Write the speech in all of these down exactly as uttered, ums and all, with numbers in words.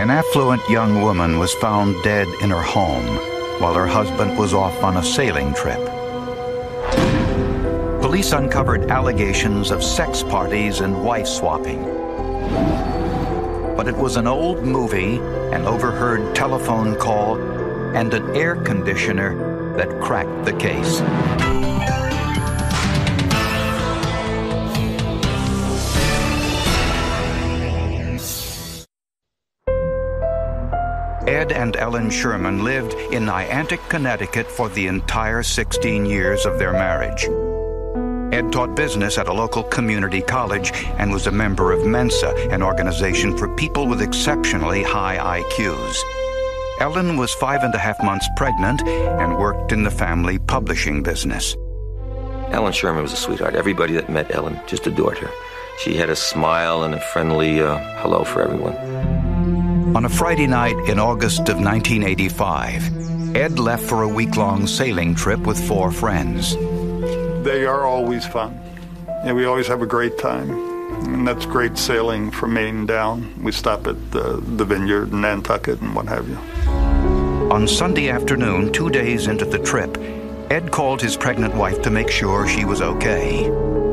An affluent young woman was found dead in her home while her husband was off on a sailing trip. Police uncovered allegations of sex parties and wife swapping. But it was an old movie, an overheard telephone call, and an air conditioner that cracked the case. Ed and Ellen Sherman lived in Niantic, Connecticut for the entire sixteen years of their marriage. Ed taught business at a local community college and was a member of Mensa, an organization for people with exceptionally high I Qs. Ellen was five and a half months pregnant and worked in the family publishing business. Ellen Sherman was a sweetheart. Everybody that met Ellen just adored her. She had a smile and a friendly uh, hello for everyone. On a Friday night in August of nineteen eighty-five, Ed left for a week-long sailing trip with four friends. They are always fun. Yeah, we always have a great time. And that's great sailing from Maine down. We stop at the, the Vineyard in Nantucket and what have you. On Sunday afternoon, two days into the trip, Ed called his pregnant wife to make sure she was okay.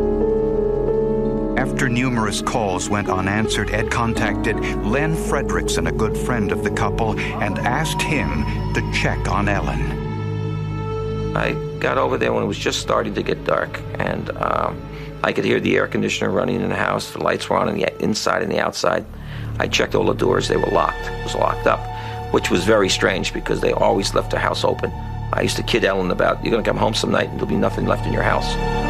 After numerous calls went unanswered, Ed contacted Len Fredrickson, a good friend of the couple, and asked him to check on Ellen. I got over there when it was just starting to get dark, and um, I could hear the air conditioner running in the house. The lights were on in the inside and the outside. I checked all the doors. They were locked. It was locked up, which was very strange because they always left their house open. I used to kid Ellen about, you're going to come home some night and there'll be nothing left in your house.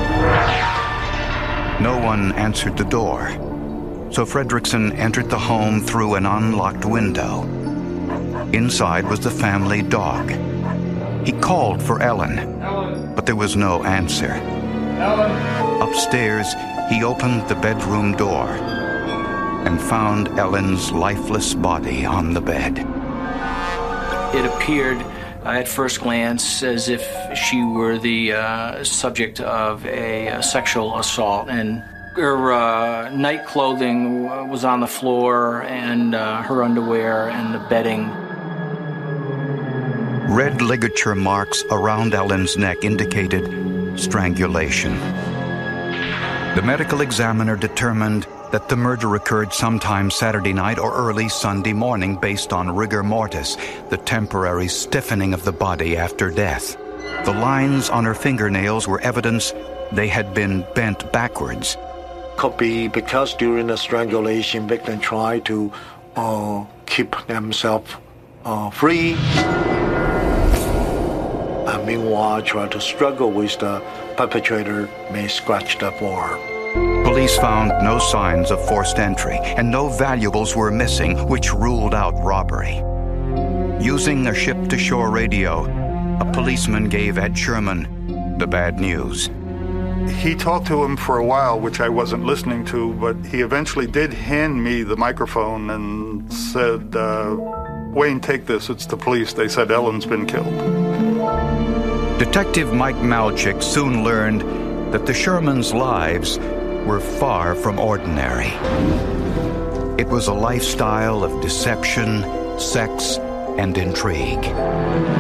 No one answered the door, so Fredrickson entered the home through an unlocked window. Inside was the family dog. He called for Ellen, Ellen. but there was no answer. Ellen. Upstairs, he opened the bedroom door and found Ellen's lifeless body on the bed. It appeared uh, at first glance as if she were the uh, subject of a, a sexual assault, and her uh, night clothing was on the floor, and uh, her underwear and the bedding. Red ligature marks around Ellen's neck indicated strangulation. The medical examiner determined that the murder occurred sometime Saturday night or early Sunday morning based on rigor mortis, the temporary stiffening of the body after death. The lines on her fingernails were evidence they had been bent backwards. Could be because during the strangulation, victim tried to uh, keep themselves uh, free. And meanwhile, try to struggle with the perpetrator may scratch the floor. Police found no signs of forced entry, and no valuables were missing, which ruled out robbery. Using a ship-to-shore radio, a policeman gave Ed Sherman the bad news. He talked to him for a while, which I wasn't listening to, but he eventually did hand me the microphone and said, uh, Wayne, take this, it's the police. They said Ellen's been killed. Detective Mike Malchik soon learned that the Shermans' lives were far from ordinary. It was a lifestyle of deception, sex, and intrigue.